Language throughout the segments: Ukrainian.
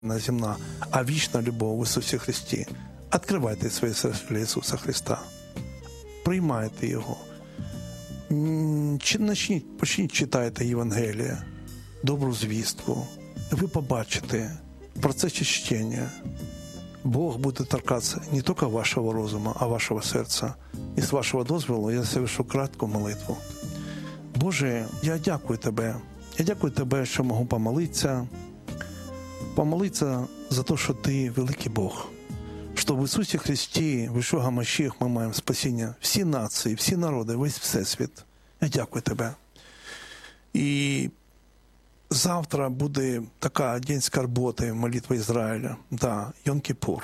земна, а вічна любов в Ісусі Христі. Відкривайте своє серце для Ісуса Христа. Приймайте Його. Почніть читати Євангелія, добру звістку. Ви побачите в процесі чтення. Бог буде торкатися не тільки вашого розуму, а вашого серця. І з вашого дозволу я совершу кратку молитву. Боже, я дякую Тебе. Я дякую Тебе, що можу помолитися за те, що Ти великий Бог. Що в Ісусі Христі, в Ішуа Машіях ми маємо спасіння. Всі нації, всі народи, весь Всесвіт. Я дякую Тебе. І завтра буде така день скорботи, молитва Ізраїля. Да, Йом-Кіпур.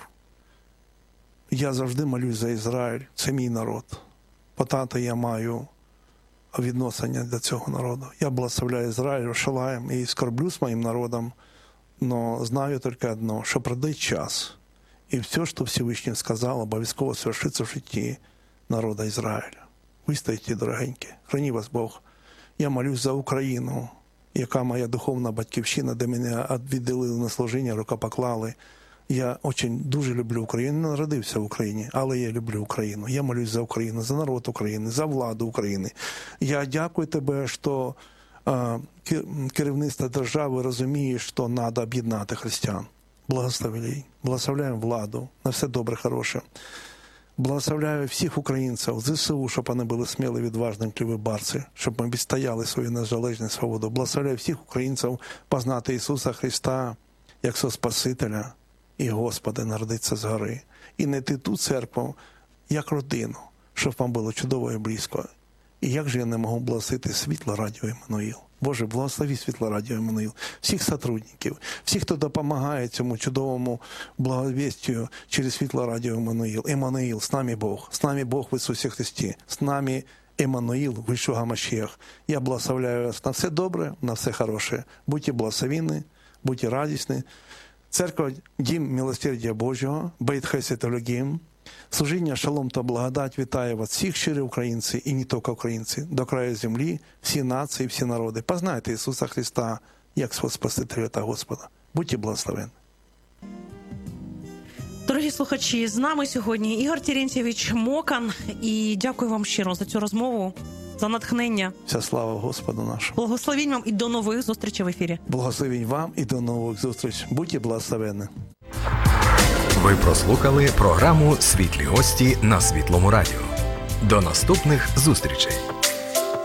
Я завжди молюсь за Ізраїль, це мій народ. Потато я маю відношення до цього народу. Я благословляю Ізраїль, Шалаєм і скорблю з моїм народом, но знаю тільки одно, що прийде час, і все, що Всевишній сказав, обов'язково свершиться в житті народу Ізраїля. Ви стоїте, дорогенькі, храни вас Бог. Я молюсь за Україну, яка моя духовна батьківщина, де мене відділили на служіння, рукопоклали. Я дуже люблю Україну, не народився в Україні, але я люблю Україну. Я молюсь за Україну, за народ України, за владу України. Я дякую Тебе, що керівництво держави розуміє, що треба об'єднати християн. Благословляємо владу на все добре, хороше. Благословляю всіх українців, ЗСУ, щоб вони були сміли, відважні, кліві барці, щоб ми відстояли свою незалежність, свободу. Благословляю всіх українців познати Ісуса Христа як Спасителя і Господа, народитися згори. І знайти ту церкву як родину, щоб вам було чудово і близько. І як же я не можу благословити Світло Радіо Іммануїл? Боже, благослови Світло Радіо Іммануїл, всіх сотрудників, всіх, хто допомагає цьому чудовому благовістю через Світло Радіо Іммануїл. Іммануїл, з нами Бог в Ісусі Христі, з нами Іммануїл в Ішуа Машіях. Я благословляю вас на все добре, на все хороше. Будьте благословенні, будьте радісні. Церква Дім Милосердя Божого, Бейт Хесед Елогім, служіння Шалом та Благодать вітає вас всіх щирі українці і не тільки українці, до краю землі, всі нації, всі народи. Познайте Ісуса Христа як свого Спасителя та Господа. Будьте благословені. Дорогі слухачі, з нами сьогодні Ігор Терентьєвич Мокан. І дякую вам щиро за цю розмову, за натхнення. Вся слава Господу нашому. Благословінь вам і до нових зустрічей в ефірі. Благословінь вам і до нових зустрічей. Будьте благословені. Ви прослухали програму «Світлі гості» на Світлому радіо. До наступних зустрічей!